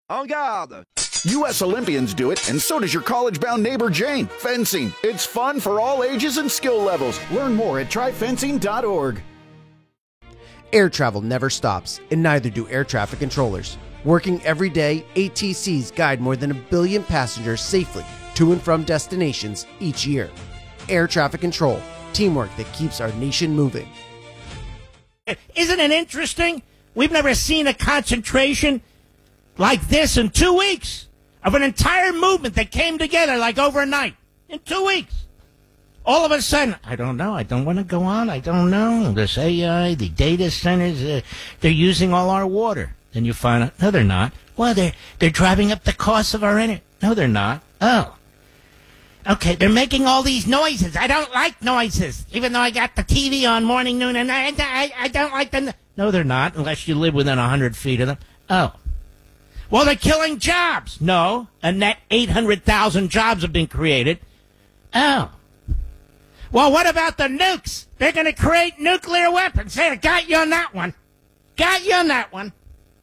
En garde! U.S. Olympians do it, and so does your college-bound neighbor Jane. Fencing. It's fun for all ages and skill levels. Learn more at tryfencing.org. Air travel never stops, and neither do air traffic controllers. Working every day, ATCs guide more than 1 billion passengers safely to and from destinations each year. Air traffic control. Teamwork that keeps our nation moving. Isn't it interesting? We've never seen a concentration like this in 2 weeks of an entire movement that came together like overnight. In 2 weeks. All of a sudden, I don't know. I don't want to go on. I don't know. This AI, the data centers, they're using all our water. Then you find out, no, they're not. Well, they're driving up the cost of our energy. No, they're not. Oh. Okay, they're making all these noises. I don't like noises. Even though I got the TV on morning, noon, and night, I don't like them. No, they're not, unless you live within 100 feet of them. Oh. Well, they're killing jobs. No, a net 800,000 jobs have been created. Oh. Well, what about the nukes? They're going to create nuclear weapons. There, got you on that one. Got you on that one.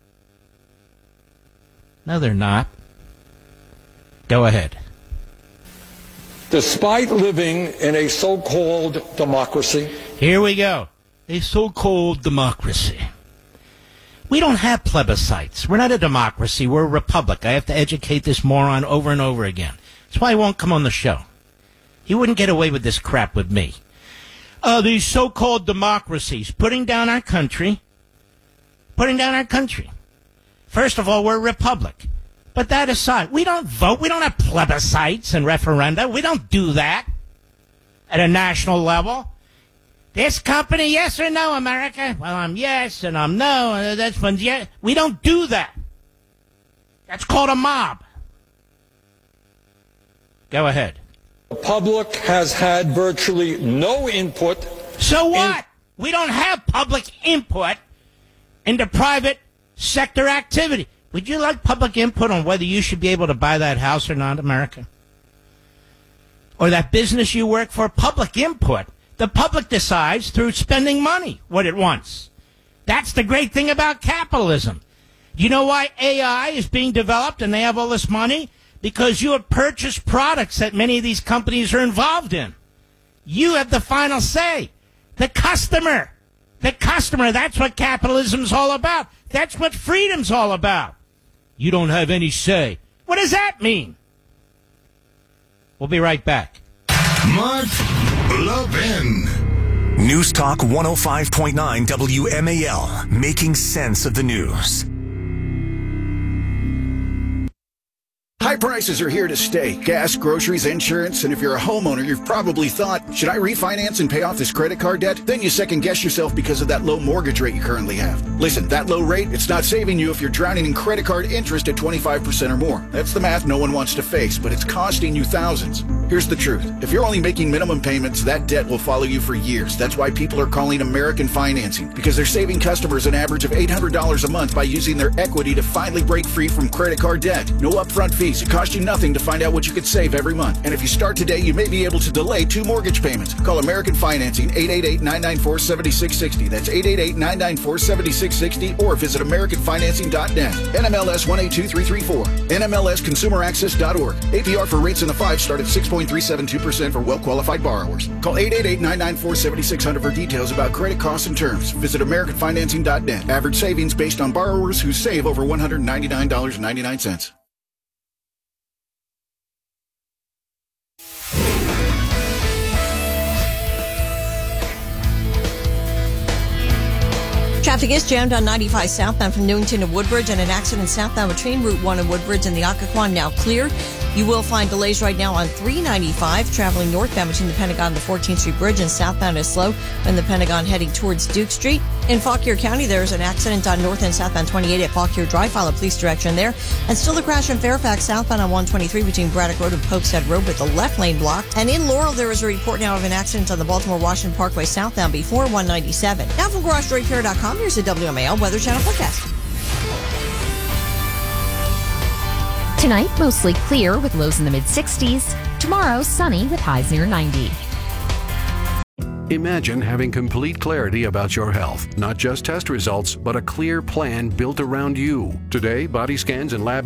No, they're not. Go ahead. Despite living in a so-called democracy. Here we go. A so-called democracy. We don't have plebiscites. We're not a democracy. We're a republic. I have to educate this moron over and over again. That's why he won't come on the show. He wouldn't get away with this crap with me. These so-called democracies putting down our country. Putting down our country. First of all, we're a republic. But that aside, we don't vote. We don't have plebiscites and referenda. We don't do that at a national level. This company, yes or no, America? Well, I'm yes and I'm no. That's fun. Yeah. We don't do that. That's called a mob. Go ahead. The public has had virtually no input. So what? We don't have public input into private sector activity. Would you like public input on whether you should be able to buy that house or not, America? Or that business you work for? Public input. The public decides through spending money what it wants. That's the great thing about capitalism. Do you know why AI is being developed and they have all this money? Because you have purchased products that many of these companies are involved in. You have the final say. The customer. The customer. That's what capitalism's all about. That's what freedom's all about. You don't have any say. What does that mean? We'll be right back. Mark Levin. News Talk 105.9 WMAL. Making sense of the news. High prices are here to stay. Gas, groceries, insurance, and if you're a homeowner, you've probably thought, should I refinance and pay off this credit card debt? Then you second guess yourself because of that low mortgage rate you currently have. Listen, that low rate, it's not saving you if you're drowning in credit card interest at 25% or more. That's the math no one wants to face, but it's costing you thousands. Here's the truth. If you're only making minimum payments, that debt will follow you for years. That's why people are calling American Financing, because they're saving customers an average of $800 a month by using their equity to finally break free from credit card debt. No upfront fees. It costs you nothing to find out what you could save every month. And if you start today, you may be able to delay 2 mortgage payments. Call American Financing, 888-994-7660. That's 888-994-7660, or visit AmericanFinancing.net. NMLS 182334. NMLSConsumerAccess.org. APR for rates in the 5 start at 6.372% for well-qualified borrowers. Call 888-994-7600 for details about credit costs and terms. Visit AmericanFinancing.net. Average savings based on borrowers who save over $199.99. Traffic is jammed on 95 southbound from Newington to Woodbridge, and an accident southbound between Route 1 and Woodbridge and the Occoquan now clear. You will find delays right now on 395 traveling northbound between the Pentagon and the 14th Street Bridge, and southbound is slow from the Pentagon heading towards Duke Street. In Fauquier County, there's an accident on north and southbound 28 at Fauquier Drive. Follow police direction there. And still a crash in Fairfax southbound on 123 between Braddock Road and Pokeshead Road with the left lane blocked. And in Laurel, there is a report now of an accident on the Baltimore-Washington Parkway southbound before 197. Now from GarageDoorRepair.com, here's the WMAL Weather Channel forecast. Tonight, mostly clear with lows in the mid-60s. Tomorrow, sunny with highs near 90. Imagine having complete clarity about your health. Not just test results, but a clear plan built around you. Today, body scans and lab